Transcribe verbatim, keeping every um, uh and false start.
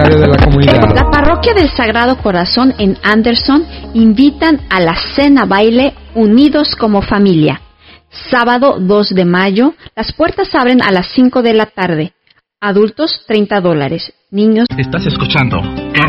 itinerario de la comunidad. La parroquia del Sagrado Corazón en Anderson invitan a la cena baile Unidos como Familia. Sábado dos de mayo, las puertas abren a las cinco de la tarde. Adultos, treinta dólares. Niños... Estás escuchando